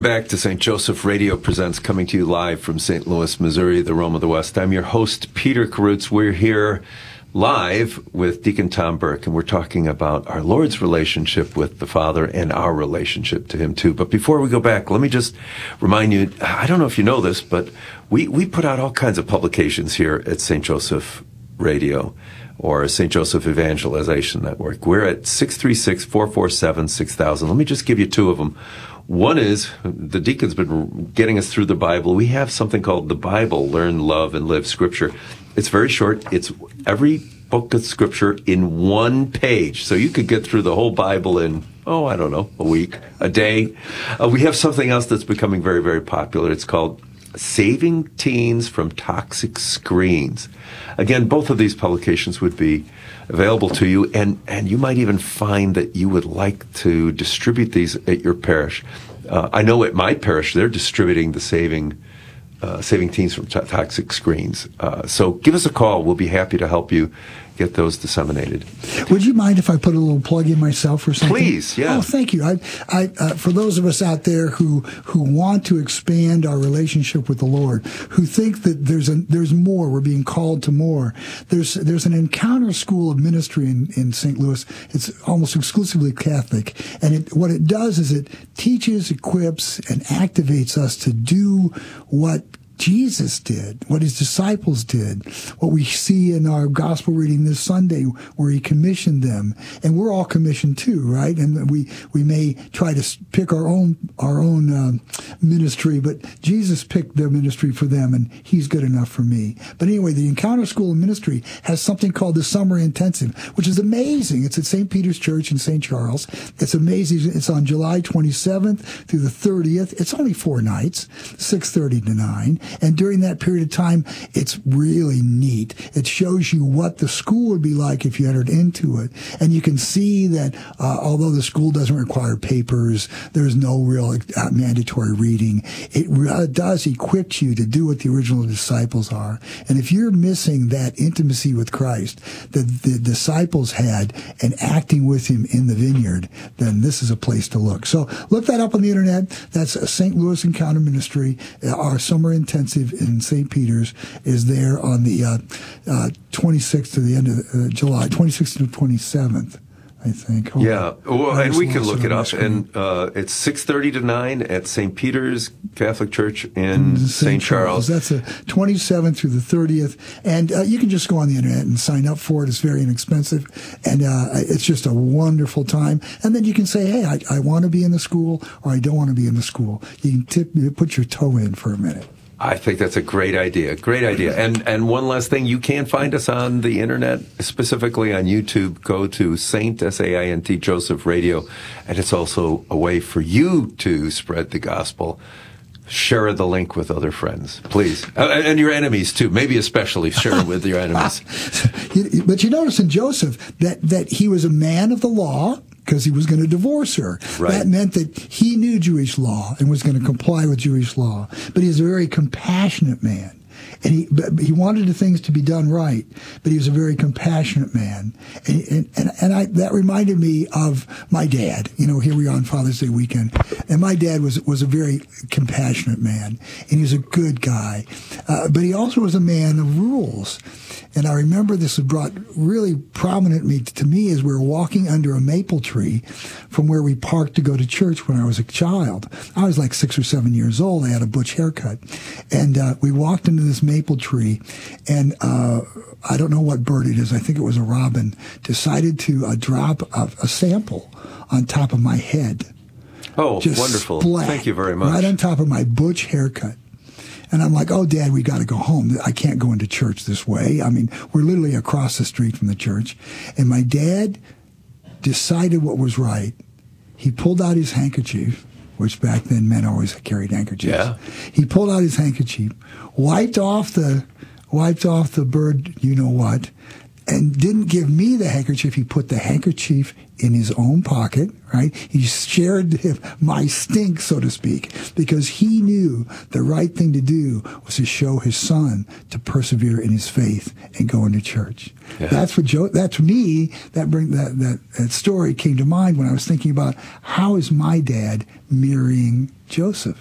Back to St. Joseph Radio Presents, coming to you live from St. Louis, Missouri, the Rome of the West. I'm your host, Peter Karutz. We're here live with Deacon Tom Burke, and we're talking about our Lord's relationship with the Father and our relationship to Him, too. But before we go back, let me just remind you, I don't know if you know this, but we put out all kinds of publications here at St. Joseph Radio or St. Joseph Evangelization Network. We're at 636-447-6000. Let me just give you two of them. One is, the deacon's been getting us through the Bible. We have something called The Bible, Learn, Love, and Live Scripture. It's very short. It's every book of Scripture in one page. So you could get through the whole Bible in, I don't know, a week, a day. We have something else that's becoming very, very popular. It's called Saving Teens from Toxic Screens. Again, both of these publications would be available to you, and you might even find that you would like to distribute these at your parish. I know at my parish, they're distributing the Saving Teens from Toxic Screens. So give us a call. We'll be happy to help you get those disseminated. Would you mind if I put a little plug in myself or something? Please, yeah. Oh, thank you. I for those of us out there who want to expand our relationship with the Lord, who think that there's more, we're being called to more. There's an Encounter School of Ministry in St. Louis. It's almost exclusively Catholic, and what it does is it teaches, equips, and activates us to do what Jesus did, what his disciples did, what we see in our gospel reading this Sunday where he commissioned them. And we're all commissioned too, right? And we may try to pick our own ministry, but Jesus picked their ministry for them, and he's good enough for me. But anyway, the Encounter School of Ministry has something called the Summer Intensive, which is amazing. It's at St. Peter's Church in St. Charles. It's amazing. It's on July 27th through the 30th. It's only 4 nights, 6:30 to 9. And during that period of time, it's really neat. It shows you what the school would be like if you entered into it. And you can see that although the school doesn't require papers, there's no real mandatory reading, it does equip you to do what the original disciples are. And if you're missing that intimacy with Christ that the disciples had and acting with him in the vineyard, then this is a place to look. So look that up on the internet. That's St. Louis Encounter Ministry. Our summer intensive in St. Peter's is there on the 26th to the end of July, 26th to 27th, I think. Yeah, well, and we can look it up. And it's 6:30 to 9 at St. Peter's Catholic Church in St. Charles. That's the 27th through the 30th. And you can just go on the internet and sign up for it. It's very inexpensive. And it's just a wonderful time. And then you can say, hey, I want to be in the school, or I don't want to be in the school. You can put your toe in for a minute. I think that's a great idea. Great idea. And one last thing, you can find us on the internet, specifically on YouTube. Go to Saint, S-A-I-N-T, Joseph Radio, and it's also a way for you to spread the gospel. Share the link with other friends, please. And your enemies, too. Maybe especially share it with your enemies. But you notice in Joseph that he was a man of the law, because he was going to divorce her. Right. That meant that he knew Jewish law and was going to comply with Jewish law. But he was a very compassionate man. And he wanted the things to be done right, but he was a very compassionate man. And that reminded me of my dad. You know, here we are on Father's Day weekend. And my dad was a very compassionate man, and he was a good guy. But he also was a man of rules. And I remember this was brought really prominently to me as we were walking under a maple tree from where we parked to go to church when I was a child. I was like 6 or 7 years old. I had a butch haircut. And we walked into this maple tree, and I don't know what bird it is. I think it was a robin. Decided to drop a sample on top of my head. Oh, just wonderful. Splat, thank you very much. Right on top of my butch haircut. And I'm like, oh, Dad, we got to go home. I can't go into church this way. I mean, we're literally across the street from the church. And my dad decided what was right. He pulled out his handkerchief, which back then men always carried handkerchiefs. Yeah. He pulled out his handkerchief, wiped off the bird, you know what, and didn't give me the handkerchief. He put the handkerchief in his own pocket, right? He shared my stink, so to speak, because he knew the right thing to do was to show his son to persevere in his faith and go into church. Yeah. That's me. That story came to mind when I was thinking about how is my dad mirroring Joseph.